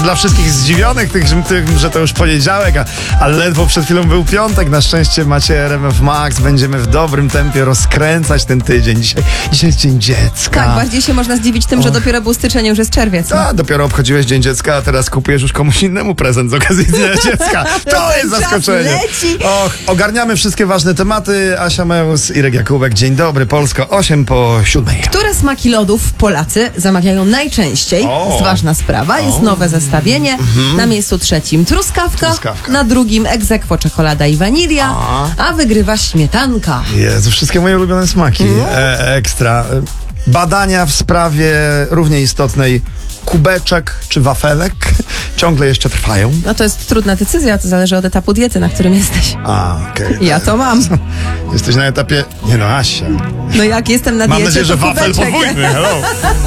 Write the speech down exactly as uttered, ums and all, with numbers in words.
dla wszystkich zdziwionych, tych, tych, że to już poniedziałek, a, a ledwo przed chwilą był piątek. Na szczęście macie R M F Max. Będziemy w dobrym tempie rozkręcać ten tydzień. Dzisiaj, dzisiaj jest Dzień Dziecka. Tak, bardziej się można zdziwić tym, że Och. dopiero był styczeń, już jest czerwiec. A, dopioro obchodziłeś Dzień Dziecka, a teraz kupujesz już komuś innemu prezent z okazji Dnia Dziecka. To jest Czas zaskoczenie. leci. Och, ogarniamy wszystkie ważne tematy. Asia Meus, Irek Jakubek. Dzień dobry, Polsko. osiem po siódmej. Które smaki lodów Polacy zamawiają najczęściej? O. Jest ważna sprawa. Jest O. nowe zestawienie. Mhm. Na miejscu trzecim truskawka, Truskawka. na drugim ex aequo czekolada i wanilia, A. a wygrywa śmietanka. Jezu, wszystkie moje ulubione smaki. No. E, ekstra. Badania w sprawie równie istotnej kubeczek czy wafelek ciągle jeszcze trwają. No to jest trudna decyzja, to zależy od etapu diety, na którym jesteś. A, okej. Ja to mam. Jesteś na etapie... Nie no, Asia. No jak jestem na Mam diecie, nadzieję, że to wafel kubeczek. podwójny. Hello.